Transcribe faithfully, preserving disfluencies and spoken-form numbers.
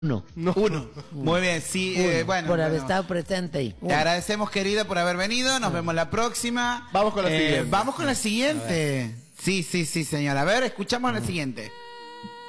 Uno. No. Uno. Muy bien, sí, Uno, eh, bueno. por haber bueno. estado presente ahí. Te Uno. agradecemos, querido, por haber venido. Nos vemos la próxima. Vamos con la Eh, siguiente. Vamos con la siguiente. Sí, sí, sí, señor. A ver, escuchamos la siguiente.